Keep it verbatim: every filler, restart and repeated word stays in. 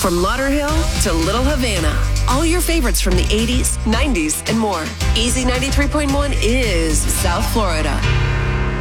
From Lauderhill to Little Havana, all your favorites from the eighties, nineties, and more. Easy ninety-three point one is South Florida.